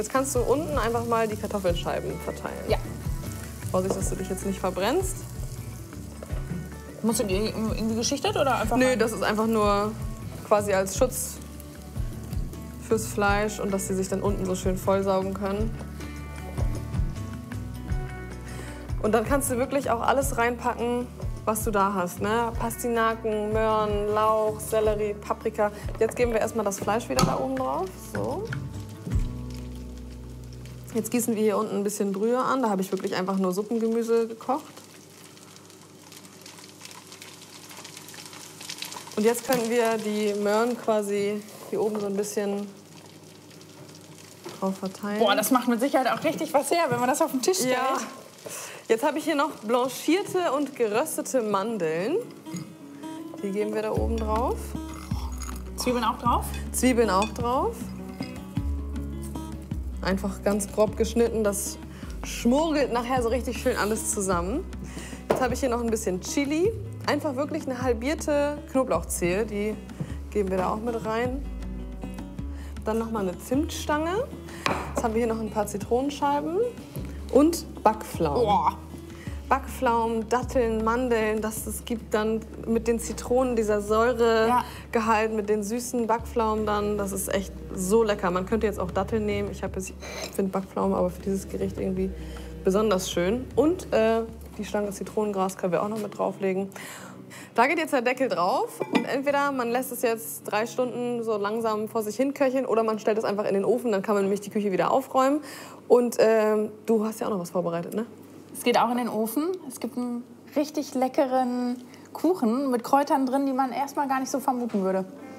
Jetzt kannst du unten einfach mal die Kartoffelscheiben verteilen. Ja. Vorsicht, dass du dich jetzt nicht verbrennst. Musst du die irgendwie geschichtet oder einfach? Nö, das ist einfach nur quasi als Schutz fürs Fleisch und dass sie sich dann unten so schön vollsaugen können. Und dann kannst du wirklich auch alles reinpacken, was du da hast. Ne? Pastinaken, Möhren, Lauch, Sellerie, Paprika. Jetzt geben wir erstmal das Fleisch wieder da oben drauf. So. Jetzt gießen wir hier unten ein bisschen Brühe an. Da habe ich wirklich einfach nur Suppengemüse gekocht. Und jetzt können wir die Möhren quasi hier oben so ein bisschen drauf verteilen. Boah, das macht mit Sicherheit auch richtig was her, wenn man das auf den Tisch stellt. Ja. Jetzt habe ich hier noch blanchierte und geröstete Mandeln. Die geben wir da oben drauf. Zwiebeln auch drauf? Zwiebeln auch drauf. Einfach ganz grob geschnitten. Das schmurgelt nachher so richtig schön alles zusammen. Jetzt habe ich hier noch ein bisschen Chili. Einfach wirklich eine halbierte Knoblauchzehe. Die geben wir da auch mit rein. Dann noch mal eine Zimtstange. Jetzt haben wir hier noch ein paar Zitronenscheiben. Und Backpflaumen. Boah. Backpflaumen, Datteln, Mandeln, das gibt dann mit den Zitronen dieser Säuregehalt, mit den süßen Backpflaumen dann, das ist echt so lecker. Man könnte jetzt auch Datteln nehmen, ich finde Backpflaumen aber für dieses Gericht irgendwie besonders schön. Und die Stange Zitronengras können wir auch noch mit drauflegen. Da geht jetzt der Deckel drauf und entweder man lässt es jetzt 3 Stunden so langsam vor sich hin köcheln oder man stellt es einfach in den Ofen, dann kann man nämlich die Küche wieder aufräumen. Und du hast ja auch noch was vorbereitet, ne? Es geht auch in den Ofen. Es gibt einen richtig leckeren Kuchen mit Kräutern drin, die man erstmal gar nicht so vermuten würde.